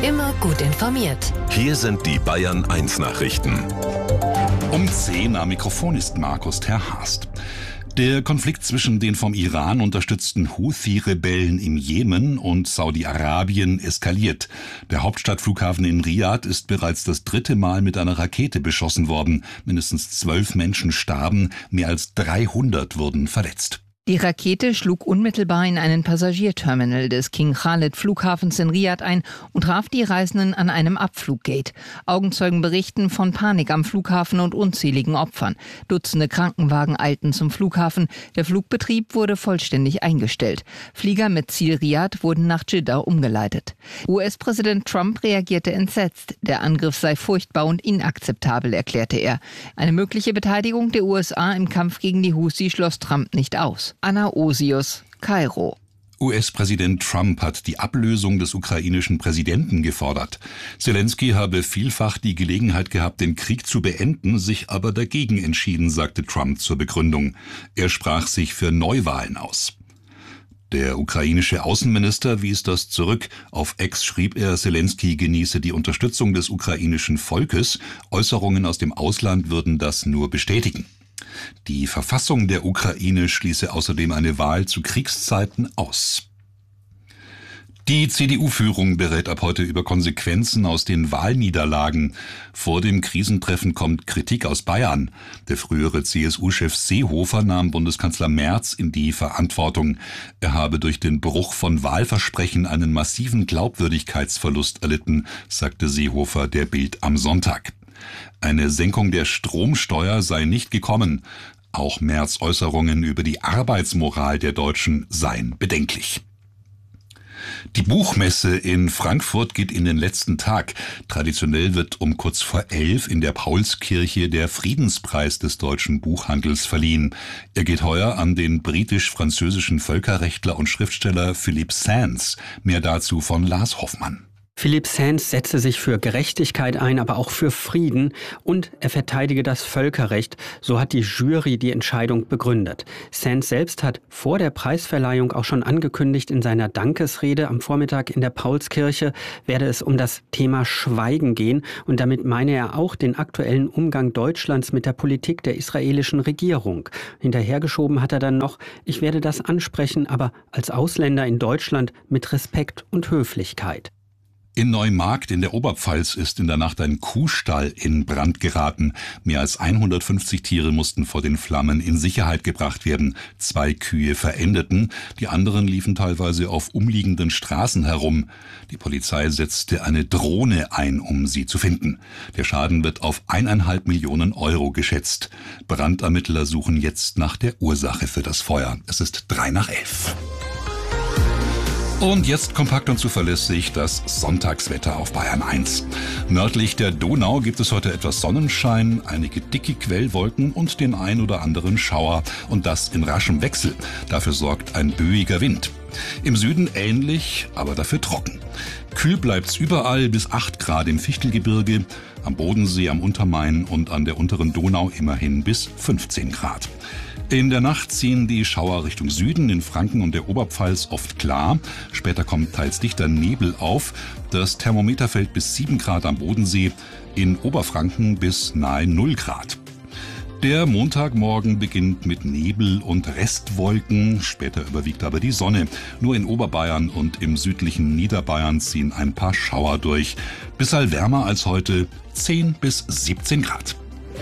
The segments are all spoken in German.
Immer gut informiert. Hier sind die Bayern 1 Nachrichten. Um 10 am Mikrofon ist Markus Terhast. Der Konflikt zwischen den vom Iran unterstützten Houthi-Rebellen im Jemen und Saudi-Arabien eskaliert. Der Hauptstadtflughafen in Riad ist bereits das 3. Mal mit einer Rakete beschossen worden. Mindestens 12 Menschen starben, mehr als 300 wurden verletzt. Die Rakete schlug unmittelbar in einen Passagierterminal des King Khalid Flughafens in Riad ein und traf die Reisenden an einem Abfluggate. Augenzeugen berichten von Panik am Flughafen und unzähligen Opfern. Dutzende Krankenwagen eilten zum Flughafen. Der Flugbetrieb wurde vollständig eingestellt. Flieger mit Ziel Riad wurden nach Dschidda umgeleitet. US-Präsident Trump reagierte entsetzt. Der Angriff sei furchtbar und inakzeptabel, erklärte er. Eine mögliche Beteiligung der USA im Kampf gegen die Houthi schloss Trump nicht aus. Anna Osius, Kairo. US-Präsident Trump hat die Ablösung des ukrainischen Präsidenten gefordert. Zelensky habe vielfach die Gelegenheit gehabt, den Krieg zu beenden, sich aber dagegen entschieden, sagte Trump zur Begründung. Er sprach sich für Neuwahlen aus. Der ukrainische Außenminister wies das zurück. Auf X schrieb er, Zelensky genieße die Unterstützung des ukrainischen Volkes. Äußerungen aus dem Ausland würden das nur bestätigen. Die Verfassung der Ukraine schließe außerdem eine Wahl zu Kriegszeiten aus. Die CDU-Führung berät ab heute über Konsequenzen aus den Wahlniederlagen. Vor dem Krisentreffen kommt Kritik aus Bayern. Der frühere CSU-Chef Seehofer nahm Bundeskanzler Merz in die Verantwortung. Er habe durch den Bruch von Wahlversprechen einen massiven Glaubwürdigkeitsverlust erlitten, sagte Seehofer der Bild am Sonntag. Eine Senkung der Stromsteuer sei nicht gekommen. Auch Merz' Äußerungen über die Arbeitsmoral der Deutschen seien bedenklich. Die Buchmesse in Frankfurt geht in den letzten Tag. Traditionell wird um kurz vor 11 in der Paulskirche der Friedenspreis des deutschen Buchhandels verliehen. Er geht heuer an den britisch-französischen Völkerrechtler und Schriftsteller Philippe Sands. Mehr dazu von Lars Hoffmann. Philippe Sands setze sich für Gerechtigkeit ein, aber auch für Frieden und er verteidige das Völkerrecht. So hat die Jury die Entscheidung begründet. Sands selbst hat vor der Preisverleihung auch schon angekündigt, in seiner Dankesrede am Vormittag in der Paulskirche werde es um das Thema Schweigen gehen. Und damit meine er auch den aktuellen Umgang Deutschlands mit der Politik der israelischen Regierung. Hinterhergeschoben hat er dann noch, ich werde das ansprechen, aber als Ausländer in Deutschland mit Respekt und Höflichkeit. In Neumarkt in der Oberpfalz ist in der Nacht ein Kuhstall in Brand geraten. Mehr als 150 Tiere mussten vor den Flammen in Sicherheit gebracht werden. 2 Kühe verendeten, die anderen liefen teilweise auf umliegenden Straßen herum. Die Polizei setzte eine Drohne ein, um sie zu finden. Der Schaden wird auf 1,5 Millionen Euro geschätzt. Brandermittler suchen jetzt nach der Ursache für das Feuer. Es ist 11:03. Und jetzt kompakt und zuverlässig das Sonntagswetter auf Bayern 1. Nördlich der Donau gibt es heute etwas Sonnenschein, einige dicke Quellwolken und den ein oder anderen Schauer. Und das in raschem Wechsel. Dafür sorgt ein böiger Wind. Im Süden ähnlich, aber dafür trocken. Kühl bleibt's überall bis 8 Grad im Fichtelgebirge, am Bodensee, am Untermain und an der unteren Donau immerhin bis 15 Grad. In der Nacht ziehen die Schauer Richtung Süden, in Franken und der Oberpfalz oft klar. Später kommt teils dichter Nebel auf. Das Thermometer fällt bis 7 Grad am Bodensee, in Oberfranken bis nahe 0 Grad. Der Montagmorgen beginnt mit Nebel und Restwolken, später überwiegt aber die Sonne. Nur in Oberbayern und im südlichen Niederbayern ziehen ein paar Schauer durch. Bisher wärmer als heute, 10 bis 17 Grad.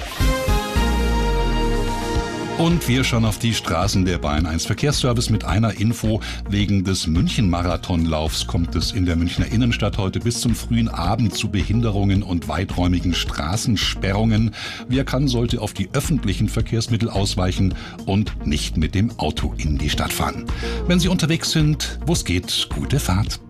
Und wir schauen auf die Straßen der Bayern 1 Verkehrsservice mit einer Info. Wegen des München-Marathonlaufs kommt es in der Münchner Innenstadt heute bis zum frühen Abend zu Behinderungen und weiträumigen Straßensperrungen. Wer kann, sollte auf die öffentlichen Verkehrsmittel ausweichen und nicht mit dem Auto in die Stadt fahren. Wenn Sie unterwegs sind, wo es geht, gute Fahrt.